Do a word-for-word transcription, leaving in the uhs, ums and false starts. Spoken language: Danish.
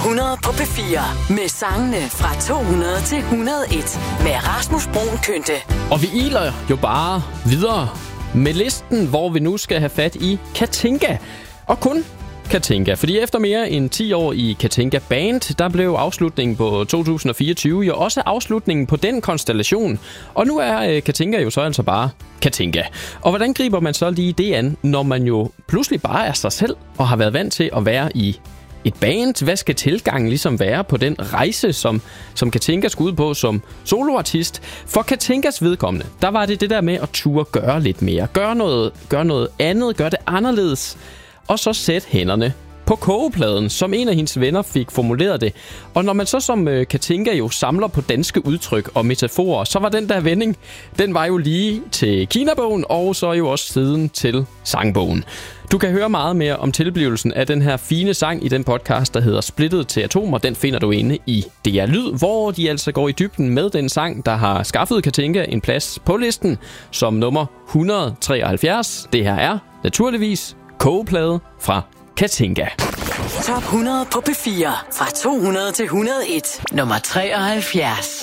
hundrede på P fire med sangene fra to hundrede til et hundrede og et med Rasmus Bruun Kynte. Og vi iler jo bare videre med listen, hvor vi nu skal have fat i Katinka. Og kun Katinka, fordi efter mere end ti år i Katinka Band, der blev afslutningen på to tusind og fireogtyve jo også afslutningen på den konstellation. Og nu er Katinka jo så altså bare Katinka. Og hvordan griber man så lige det an, når man jo pludselig bare er sig selv og har været vant til at være i et band? Hvad skal tilgangen ligesom være på den rejse, som, som Katinka skulle ud på som soloartist? For Katinkas vedkommende, der var det det der med at turde gøre lidt mere. Gøre noget, gøre noget andet, gøre det anderledes. Og så sætte hænderne på kogepladen, som en af hendes venner fik formuleret det. Og når man så som øh, Katinka jo samler på danske udtryk og metaforer, så var den der vending, den var jo lige til Kinabogen, og så jo også siden til sangbogen. Du kan høre meget mere om tilblivelsen af den her fine sang i den podcast, der hedder Splittet til Atomer. Den finder du inde i D R Lyd, hvor de altså går i dybden med den sang, der har skaffet Katinka en plads på listen som nummer et hundrede og treoghalvfjerds. Det her er naturligvis kogeplade fra Katinka. Top hundrede på P fire fra to hundrede til et hundrede og et. Nummer treoghalvfjerds.